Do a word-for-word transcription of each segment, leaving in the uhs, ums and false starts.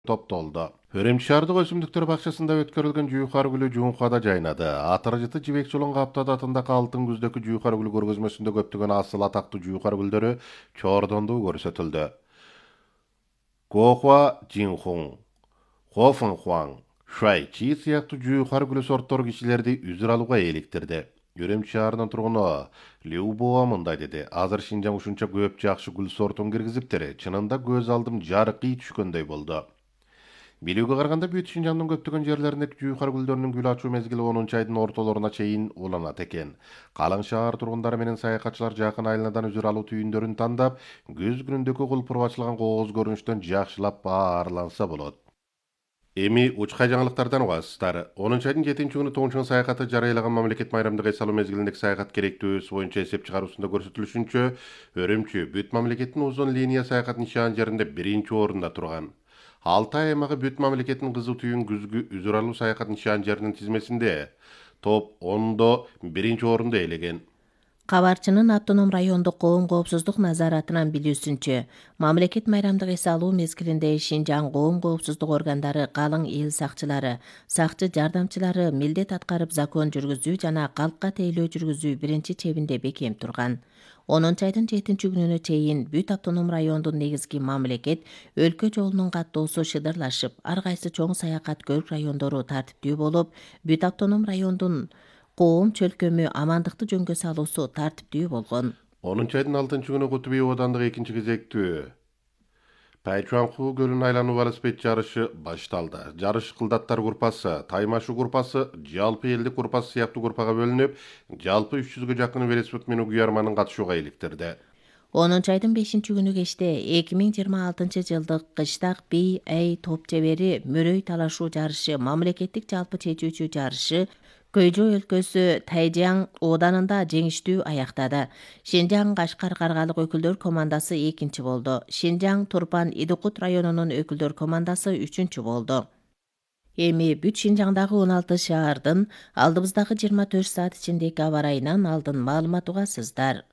топтолду. Өрөмчү шаардык өсүмдүктөр бакчасында өткөрүлгөн жуюкар гүлү жуункада жайнады. Атыржыты Жибек жолун каптады атындагы алтын күздөгү жуюкар гүл көргөзмөсүндө көптөгөн асыл атактуу жуюкар гүлдөрү чоордондуу көрсөтүлдү. Гохуа Жинхун, Хофенхуан, Шуайчи сыяктуу жуюкар гүлү сорттор кишилерди үзүр алууга эликтирди. Үрөмчү шаарынын тургуну Любова мындай деди. Азыр Шинжаң ушунча көп жакшы гүл сортун киргизиптир. Чынында көз алдым жаркый түшкөндөй болду. Билүүгө караганда Бүт Шинжаңдын көптөгөн жерлеринде жуюкар гүлдөрүнүн гүл ачуу мезгили онунчу айдын ортолоруна чейин уланат экен. Калың шаар тургундары менен саякатчылар жакын айылнадан үзүр алуу түйүндөрүн тандап, күз күнүндөгү кулпуруп ачылган кооз көрүнүштөн жакшылап баарланса болот. Эми учкай жаңылыктардан угасыздар. онунчу айдын жетинчи күнү тоңчун саякаты жарыялаган мамлекет майрамдык эс алуу мезгилиндеги саякат керектүүсү боюнча эсеп чыгаруусунда көрсөтүлүшүнчө, Өрөмчү бүт мамлекеттин узун линия саякат нишан жеринде биринчи орунда турган. Алтай аймагы бүт мамлекеттин кызыл түйүн күзгү үзүр алуу саякат нишан жеринин тизмесинде топ ондо биринчи орунду ээлеген. Кабарчынын автоном райондук коом коопсуздук назаратынан билүүсүнчө, мамлекет майрамдык эс алуу мезгилинде Шинжаң коом коопсуздук органдары, калың эл сакчылары, сакчы жардамчылары милдет аткарып закон жүргүзүү жана калкка тейлөө жүргүзүү биринчи чебинде бекем турган. онунчу айдын жетинчи күнүнө чейин бүт автоном райондун негизги мамлекет, өлкө жолунун каттоосу шыдырлашып, ар кайсы чоң саякат көлүк райондору тартиптүү болуп, бүт автоном райондун коом чөлкөмү амандыкты жөнгө салуусу тартиптүү болгон. онунчу айдын алтынчы күнү Кутуби оодандык экинчи кезектүү Пайчуанху көлүн айлануу велосипед жарышы башталды. Жарыш кылдаттар группасы, таймашу группасы, жалпы элдик группасы сыяктуу группага бөлүнүп, жалпы үч жүзгө жакын велосипед менүү күйөрманын катышууга иликтирди. онунчу айдын бешинчи күнү кечте эки миң жыйырма алтынчы жылдык кыштак би эй топ чебери мөрөй талашуу жарышы мамлекеттик жалпы чечүүчү жарышы Көйжө өлкөсү Тайжаң ооданында жеңиштүү аяктады. Шинжаң Кашкар Каргалык өкүлдөр командасы экинчи болду. Шинжаң Турпан Идикут районунун өкүлдөр командасы үчүнчү болду. Эми бүт Шинжаңдагы он алты шаардын алдыбыздагы жыйырма төрт саат ичиндеги аба ырайынан алдын маалымат угасыздар.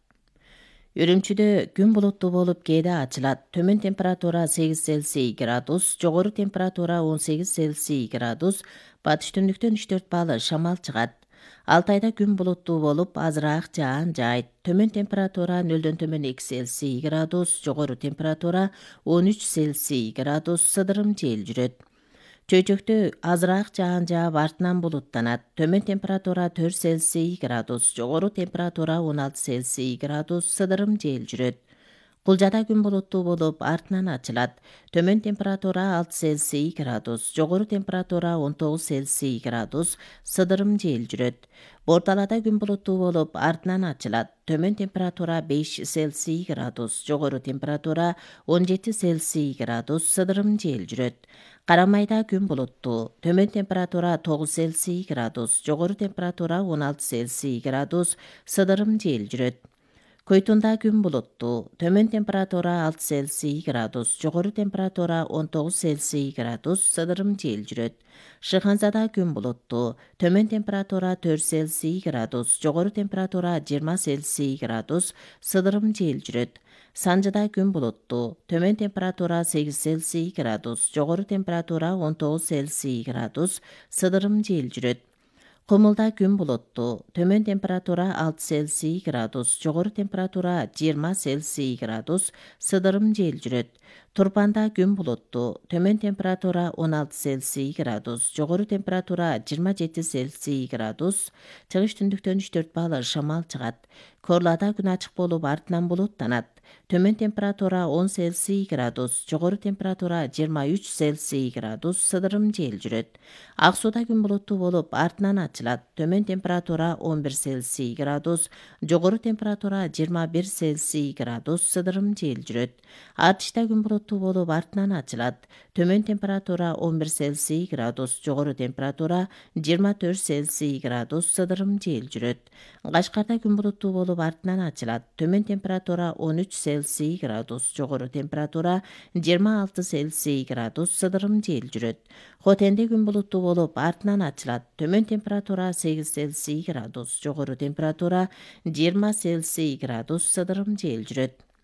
Үрүмчүдө күн булуттуу болуп кээде ачылат. Төмөн температура сегиз Цельсий градус, жогору температура он сегиз Цельсий градус, батыш түндүктөн үч төрт балл шамал чыгат. Алтайда күн булуттуу болуп, азыраак жаан жаайт. Төмөн температура нөлдөн төмөн эки Цельсий градус, жогору температура он үч Цельсий градус, сыдырым жел жүрөт. Чөйчөктө азыраак жаан жаап артынан булуттанат. Төмөн температура төрт Цельсий градус, жогору температура он алты Цельсий градус, сыдырым жел жүрөт. Кулжада күн булуттуу болуп, артынан ачылат. Төмөн температура алты Цельсий градус, жогору температура он тогуз Цельсий градус, сыдырым жел жүрөт. Борталада күн булуттуу болуп, артынан ачылат. Төмөн температура беш Цельсий градус, жогору температура он жети Цельсий градус, сыдырым жел жүрөт. Карамайда күн булуттуу. Төмөн температура тогуз Цельсий градус, жогору температура он алты Цельсий градус, сыдырым жел жүрөт. Көйтунда күн булуттуу. Төмөн температура алты Цельсий градус, жогору температура он тогуз Цельсий градус, сыдырым жел жүрөт. Шыханзада күн булуттуу. Төмөн температура төрт Цельсий градус, жогору температура жыйырма Цельсий градус, сыдырым жел жүрөт. Санжыда күн булуттуу. Төмөн температура сегиз Цельсий градус, жогору температура он тогуз Цельсий градус, сыдырым жел жүрөт. Кумулда күн булуттуу. Төмөн температура алты Цельсий градус, жогору температура жыйырма Цельсий градус, сыдырым жел жүрөт. Турпанда күн булуттуу. Төмөн температура он алты Цельсий градус, жогору температура жыйырма жети Цельсий градус, чыгыш түндүктөн үч төрт балл шамал чыгат. Корлада күн ачык болуп, артынан булуттанат. Төмөн температура он Цельсий градус, жогору температура жыйырма үч Цельсий градус, сыдырым жел жүрөт. Ак сууда күн булуттуу болуп, артынан ачылат. Төмөн температура он бир Цельсий градус, жогору температура жыйырма бир Цельсий градус, сыдырым жел жүрөт. Артышта күн булуттуу болуп, артынан ачылат. Төмөн температура он бир Цельсий градус, жогору температура жыйырма төрт Цельсий градус, сыдырым жел жүрөт. Кашкарда күн булуттуу болуп, артынан ачылат. Төмөн температура он үч Цельсий градус, жогору температура жыйырма алты Цельсий градус, сыдырым жел жүрөт. Хотенде күн булуттуу болуп, артынан ачылат. Төмөн температура сегиз Цельсий градус, жогору температура жыйырма Цельсий градус, сыдырым жел жүрөт.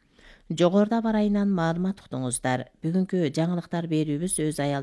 Жогоруда бар айынан маалымат уктуңуздар. Бүгүнкү жаңылыктар берүүбүз өз аялында